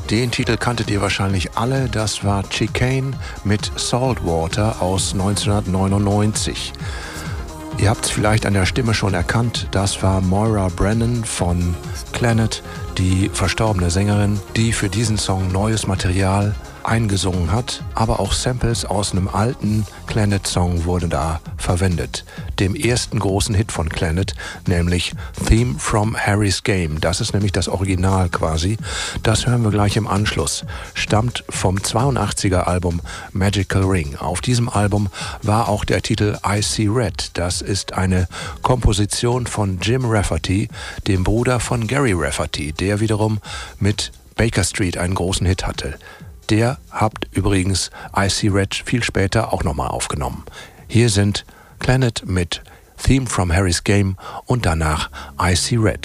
Den Titel kanntet ihr wahrscheinlich alle, das war Chicane mit Saltwater aus 1999. Ihr habt es vielleicht an der Stimme schon erkannt, das war Moira Brennan von Clannad, die verstorbene Sängerin, die für diesen Song neues Material eingesungen hat, aber auch Samples aus einem alten Clannad-Song wurden da verwendet. Dem ersten großen Hit von Clannad, nämlich Theme from Harry's Game. Das ist nämlich das Original quasi. Das hören wir gleich im Anschluss. Stammt vom 82er Album Magical Ring. Auf diesem Album war auch der Titel I See Red. Das ist eine Komposition von Jim Rafferty, dem Bruder von Gary Rafferty, der wiederum mit Baker Street einen großen Hit hatte. Der habt übrigens I See Red viel später auch nochmal aufgenommen. Hier sind Clannad mit Theme from Harry's Game und danach I See Red.